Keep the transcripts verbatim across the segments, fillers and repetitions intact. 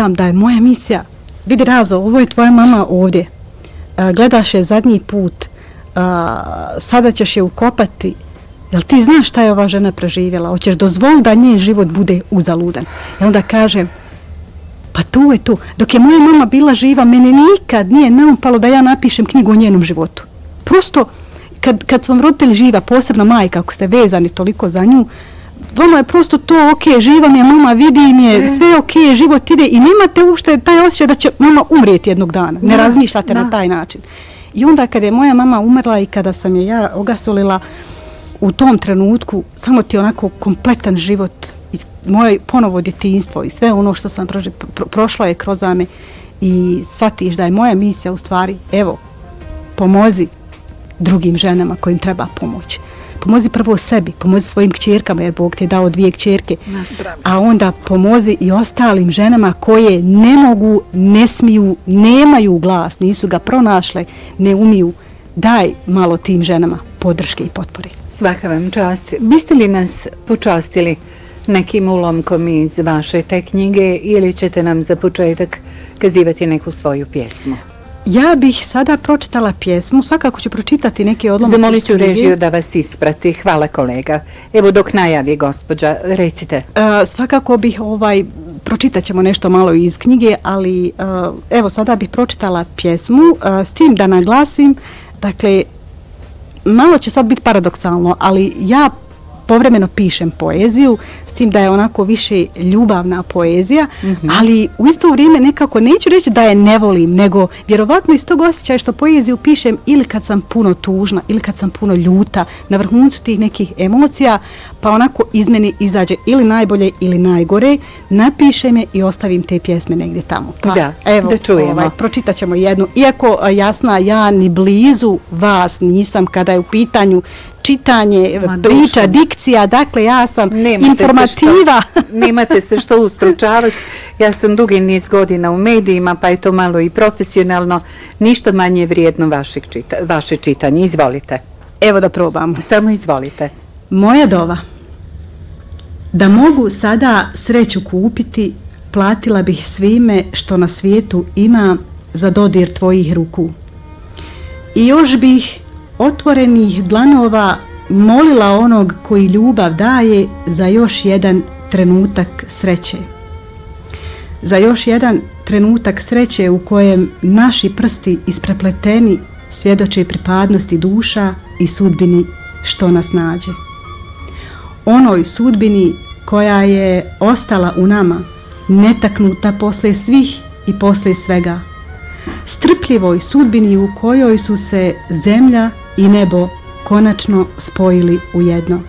znam da je moja misija, vidi Razo, ovo je tvoja mama ovdje, uh, gledaš je zadnji put, uh, sada ćeš je ukopati, jel ti znaš šta je ova žena preživjela, hoćeš dozvoliti da njen život bude uzaludan. I onda kažem, pa to je to. Dok je moja mama bila živa, mene nikad nije naumpalo da ja napišem knjigu o njenom životu. Prosto, kad, kad su vam roditelji živa, posebno majka, ako ste vezani toliko za nju, vama je prosto to, ok, živa mi je mama, vidim je, sve ok, život ide i nemate uopšte taj osjećaj da će mama umrijeti jednog dana. Ne da, razmišljate da. na taj način. I onda kada je moja mama umrla i kada sam je ja ogasolila, u tom trenutku samo ti onako kompletan život i moje ponovo djetinjstvo i sve ono što sam prošla, pro, prošla je kroz me i shvatiš da je moja misija u stvari, evo, pomozi drugim ženama kojim treba pomoć. Pomozi prvo sebi, pomozi svojim kćerkama jer Bog ti je dao dvije kćerke, a onda pomozi i ostalim ženama koje ne mogu, ne smiju, nemaju glas, nisu ga pronašle, ne umiju. Daj malo tim ženama podrške i potpore. Svaka vam čast. Biste li nas počastili nekim ulomkom iz vaše te knjige ili ćete nam za početak kazivati neku svoju pjesmu? Ja bih sada pročitala pjesmu, svakako ću pročitati neke odlomke. Zamolit ću režiju da vas isprati. Hvala kolega. Evo dok najavi gospođa, recite. Uh, svakako bih ovaj, pročitat ćemo nešto malo iz knjige, ali uh, evo sada bih pročitala pjesmu uh, s tim da naglasim. Dakle, malo će sad biti paradoksalno, ali ja povremeno pišem poeziju, s tim da je onako više ljubavna poezija, mm-hmm. ali u isto vrijeme nekako neću reći da je ne volim, nego vjerovatno iz tog osjećaja što poeziju pišem ili kad sam puno tužna, ili kad sam puno ljuta, na vrhuncu tih nekih emocija, pa onako iz meni izađe ili najbolje ili najgore, napišem je i ostavim te pjesme negdje tamo. Pa, da, evo, da čujemo. Ovaj, pročitat ćemo jednu. Iako, jasna, ja ni blizu vas nisam kada je u pitanju čitanje, Ma, priča, dušom. Dikcija, dakle ja sam nemate informativa. Se što, nemate se što ustručavati. Ja sam dugi niz godina u medijima, pa je to malo i profesionalno. Ništa manje vrijedno vašeg čita, vaše čitanje. Izvolite. Evo da probamo. Samo izvolite. Moja dova. Da mogu sada sreću kupiti, platila bih svime što na svijetu ima za dodir tvojih ruku. I još bih otvorenih dlanova molila onog koji ljubav daje za još jedan trenutak sreće. Za još jedan trenutak sreće u kojem naši prsti isprepleteni svjedoče pripadnosti duša i sudbini što nas nađe. Onoj sudbini koja je ostala u nama, netaknuta posle svih i posle svega. Strpljivoj sudbini u kojoj su se zemlja i nebo konačno spojili u jedno.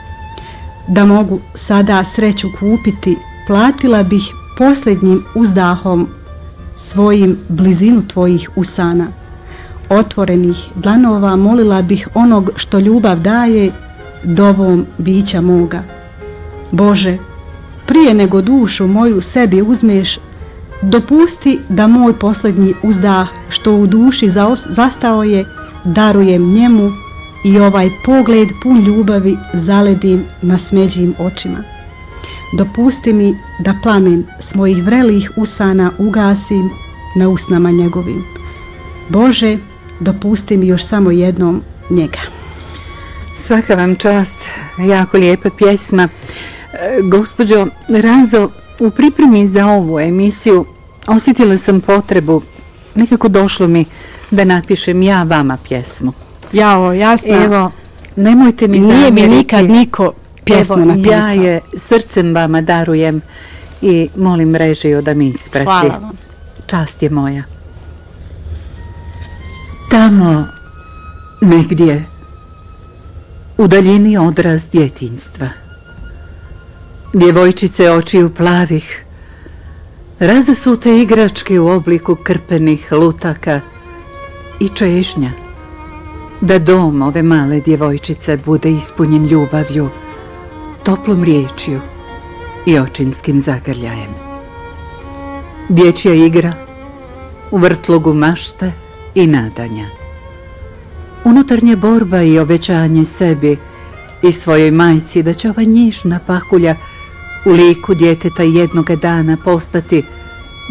Da mogu sada sreću kupiti, platila bih posljednjim uzdahom svojim blizinu tvojih usana. Otvorenih dlanova molila bih onog što ljubav daje dovom bića moga. Bože, prije nego dušu moju sebi uzmeš, dopusti da moj posljednji uzdah što u duši zastao je, darujem njemu i ovaj pogled pun ljubavi zaledim na smeđim očima. Dopusti mi da plamen s mojih vrelih usana ugasim na usnama njegovim. Bože, dopusti mi još samo jednom njega. Svaka vam čast, jako lijepa pjesma. E, gospođo Razo, u pripremi za ovu emisiju osjetila sam potrebu, nekako došlo mi da napišem ja vama pjesmu. Jao, jasno. Evo, nemojte mi zamjeriti. Nije mi nikad niko pjesmu Evo, napisao. Ja je srcem vama darujem i molim režiju da mi isprati. Hvala vam. Čast je moja. Tamo, negdje, u daljini odraz djetinjstva. Djevojčice očiju plavih, razasute igračke u obliku krpenih lutaka i čežnja, da dom ove male djevojčice bude ispunjen ljubavlju, toplom riječju i očinskim zagrljajem. Dječja igra u vrtlogu mašte i nadanja. Unutarnja borba i obećanje sebi i svojoj majci da će ova nježna pahulja u liku djeteta jednoga dana postati